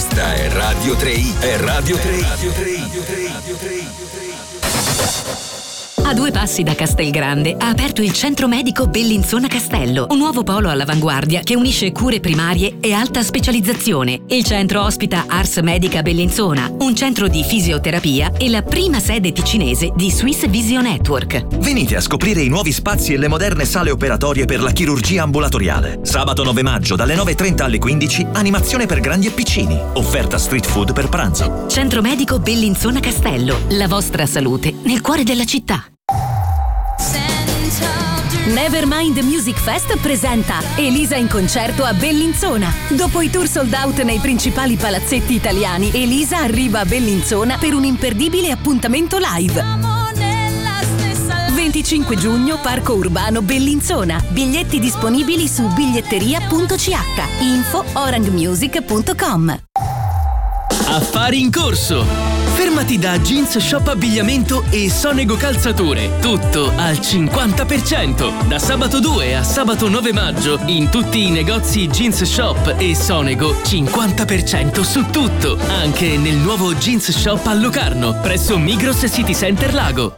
Questa è Radio 3i. È Radio 3i. A 2 passi da Castelgrande ha aperto il Centro Medico Bellinzona Castello, un nuovo polo all'avanguardia che unisce cure primarie e alta specializzazione. Il centro ospita Ars Medica Bellinzona, un centro di fisioterapia e la prima sede ticinese di Swiss Visio Network. Venite a scoprire i nuovi spazi e le moderne sale operatorie per la chirurgia ambulatoriale. Sabato 9 maggio dalle 9:30 alle 15, animazione per grandi e piccini. Offerta street food per pranzo. Centro Medico Bellinzona Castello, la vostra salute nel cuore della città. Nevermind Music Fest presenta Elisa in concerto a Bellinzona. Dopo i tour sold out nei principali palazzetti italiani, Elisa arriva a Bellinzona per un imperdibile appuntamento live. 25 giugno, Parco Urbano Bellinzona. Biglietti disponibili su biglietteria.ch. Info orangmusic.com. Affari in corso. Fermati da Jeans Shop Abbigliamento e Sonego Calzature. Tutto al 50%. Da sabato 2 a sabato 9 maggio in tutti i negozi Jeans Shop e Sonego 50% su tutto. Anche nel nuovo Jeans Shop a Locarno, presso Migros City Center Lago.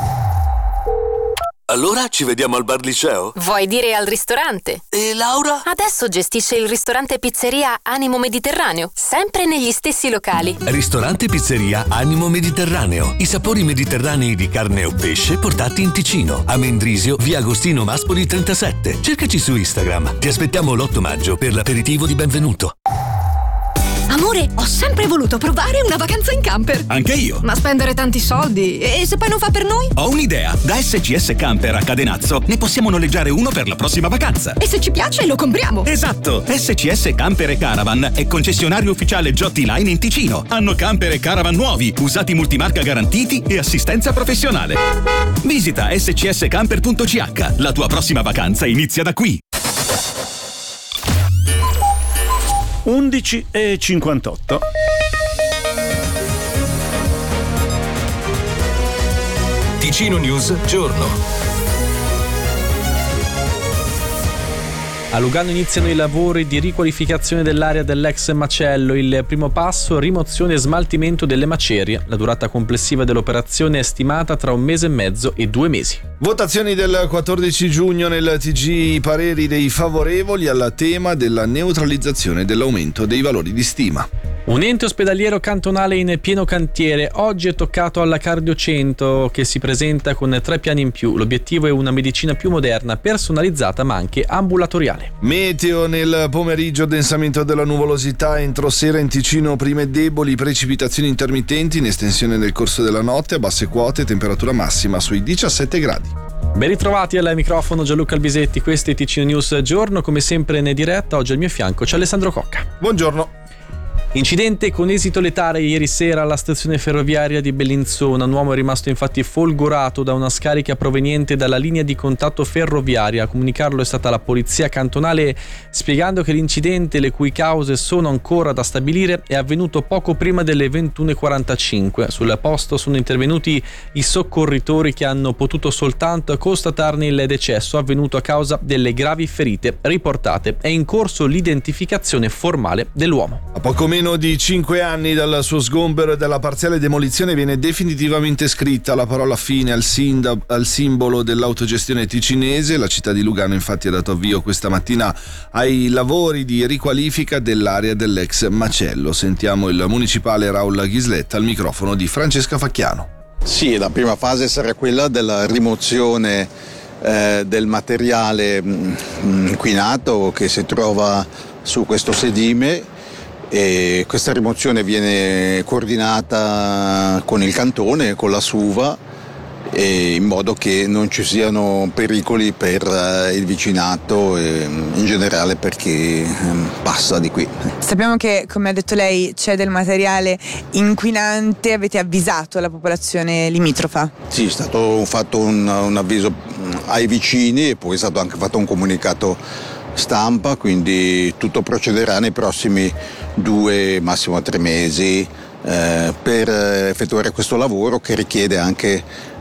Allora ci vediamo al bar liceo? Vuoi dire al ristorante? E Laura? Adesso gestisce il ristorante pizzeria Animo Mediterraneo, sempre negli stessi locali. Ristorante pizzeria Animo Mediterraneo. I sapori mediterranei di carne o pesce portati in Ticino. A Mendrisio, via Agostino Maspoli 37. Cercaci su Instagram. Ti aspettiamo l'8 maggio per l'aperitivo di benvenuto. Amore, ho sempre voluto provare una vacanza in camper. Anche io. Ma spendere tanti soldi? E se poi non fa per noi? Ho un'idea. Da SCS Camper a Cadenazzo ne possiamo noleggiare uno per la prossima vacanza. E se ci piace lo compriamo. Esatto. SCS Camper e Caravan è concessionario ufficiale Giotti Line in Ticino. Hanno camper e caravan nuovi, usati multimarca garantiti e assistenza professionale. Visita scscamper.ch. La tua prossima vacanza inizia da qui. 11:58. Ticino News Giorno. A Lugano iniziano i lavori di riqualificazione dell'area dell'ex macello. Il primo passo, rimozione e smaltimento delle macerie. La durata complessiva dell'operazione è stimata tra 1 mese e mezzo e 2 mesi. Votazioni del 14 giugno nel TG, i pareri dei favorevoli al tema della neutralizzazione dell'aumento dei valori di stima. Un ente ospedaliero cantonale in pieno cantiere. Oggi è toccato alla Cardiocento, che si presenta con 3 piani in più. L'obiettivo è una medicina più moderna, personalizzata ma anche ambulatoriale. Meteo nel pomeriggio, densamento della nuvolosità, entro sera in Ticino prime deboli precipitazioni intermittenti in estensione nel corso della notte, a basse quote, temperatura massima sui 17 gradi. Ben ritrovati al microfono Gianluca Albisetti, questo è Ticino News Giorno, come sempre in diretta. Oggi al mio fianco c'è Alessandro Cocca. Buongiorno. Incidente con esito letale ieri sera alla stazione ferroviaria di Bellinzona. Un uomo è rimasto infatti folgorato da una scarica proveniente dalla linea di contatto ferroviaria. A comunicarlo è stata la polizia cantonale, spiegando che l'incidente, le cui cause sono ancora da stabilire, è avvenuto poco prima delle 21:45. Sul posto sono intervenuti i soccorritori, che hanno potuto soltanto constatarne il decesso avvenuto a causa delle gravi ferite riportate. È in corso l'identificazione formale dell'uomo. A poco meno di 5 anni dal suo sgombero e dalla parziale demolizione viene definitivamente scritta la parola fine al simbolo dell'autogestione ticinese. La città di Lugano infatti ha dato avvio questa mattina ai lavori di riqualifica dell'area dell'ex macello. Sentiamo il municipale Raul Ghisletta al microfono di Francesca Facchiano. Sì, la prima fase sarà quella della rimozione del materiale inquinato che si trova su questo sedime. E questa rimozione viene coordinata con il cantone, con la SUVA, in modo che non ci siano pericoli per il vicinato e in generale per chi passa di qui. Sappiamo che, come ha detto lei, c'è del materiale inquinante. Avete avvisato la popolazione limitrofa? Sì, è stato fatto un avviso ai vicini e poi è stato anche fatto un comunicato stampa, quindi tutto procederà nei prossimi 2, massimo 3 mesi per effettuare questo lavoro, che richiede anche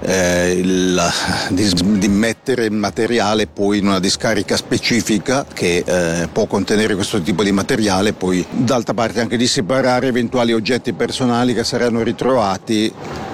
di mettere il materiale poi in una discarica specifica che può contenere questo tipo di materiale, poi d'altra parte anche di separare eventuali oggetti personali che saranno ritrovati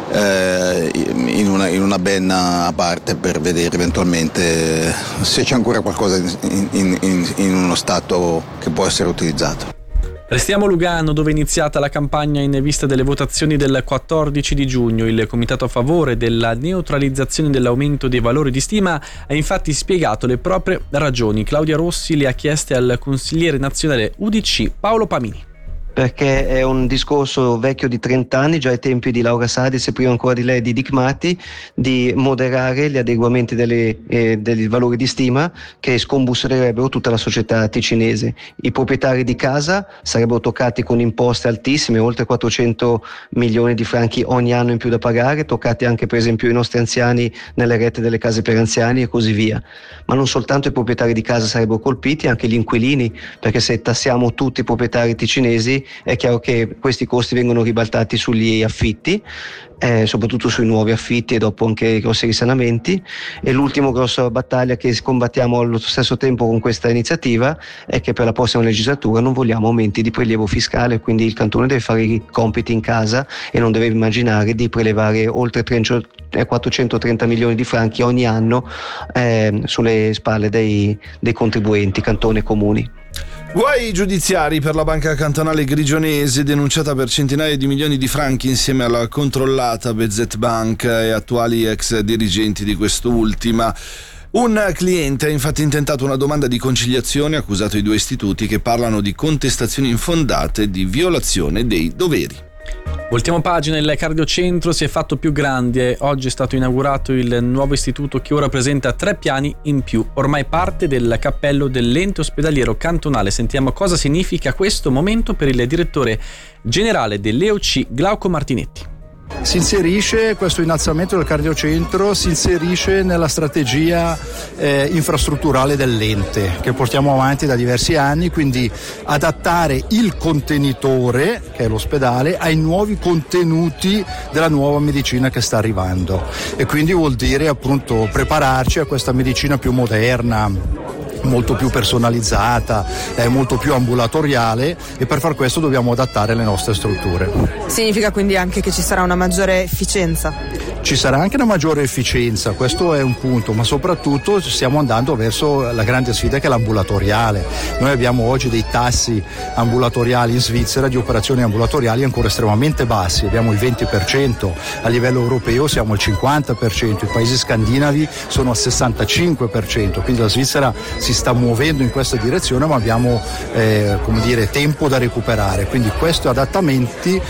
in una benna a parte, per vedere eventualmente se c'è ancora qualcosa in uno stato che può essere utilizzato. Restiamo a Lugano, dove è iniziata la campagna in vista delle votazioni del 14 di giugno. Il comitato a favore della neutralizzazione dell'aumento dei valori di stima ha infatti spiegato le proprie ragioni. Claudia Rossi le ha chieste al consigliere nazionale UDC Paolo Pamini. Perché è un discorso vecchio di 30 anni, già ai tempi di Laura Sades e prima ancora di lei di Dick Marty, di moderare gli adeguamenti dei valori di stima che scombussolerebbero tutta la società ticinese. I proprietari di casa sarebbero toccati con imposte altissime, oltre 400 milioni di franchi ogni anno in più da pagare, toccati anche per esempio i nostri anziani nelle rette delle case per anziani e così via. Ma non soltanto i proprietari di casa sarebbero colpiti, anche gli inquilini, perché se tassiamo tutti i proprietari ticinesi è chiaro che questi costi vengono ribaltati sugli affitti, soprattutto sui nuovi affitti e dopo anche grossi risanamenti. E l'ultima grossa battaglia che combattiamo allo stesso tempo con questa iniziativa è che per la prossima legislatura non vogliamo aumenti di prelievo fiscale, quindi il cantone deve fare i compiti in casa e non deve immaginare di prelevare oltre 430 milioni di franchi ogni anno sulle spalle dei contribuenti, cantone e comuni. Guai giudiziari per la banca cantonale grigionese, denunciata per centinaia di milioni di franchi insieme alla controllata BZ Bank e attuali ex dirigenti di quest'ultima. Un cliente ha infatti intentato una domanda di conciliazione, accusato i due istituti che parlano di contestazioni infondate di violazione dei doveri. Voltiamo pagina, il cardiocentro si è fatto più grande. Oggi è stato inaugurato il nuovo istituto che ora presenta 3 piani in più, ormai parte del cappello dell'ente ospedaliero cantonale. Sentiamo cosa significa questo momento per il direttore generale dell'EOC Glauco Martinetti. Si inserisce questo innalzamento del cardiocentro, si inserisce nella strategia infrastrutturale dell'ente che portiamo avanti da diversi anni, quindi adattare il contenitore, che è l'ospedale, ai nuovi contenuti della nuova medicina che sta arrivando, e quindi vuol dire appunto prepararci a questa medicina più moderna, molto più personalizzata, molto più ambulatoriale, e per far questo dobbiamo adattare le nostre strutture. Significa quindi anche che ci sarà una maggiore efficienza? Ci sarà anche una maggiore efficienza, questo è un punto, ma soprattutto stiamo andando verso la grande sfida che è l'ambulatoriale. Noi abbiamo oggi dei tassi ambulatoriali in Svizzera di operazioni ambulatoriali ancora estremamente bassi, abbiamo il 20%, a livello europeo siamo al 50%, i paesi scandinavi sono al 65%, quindi la Svizzera si sta muovendo in questa direzione, ma abbiamo tempo da recuperare, quindi questi adattamenti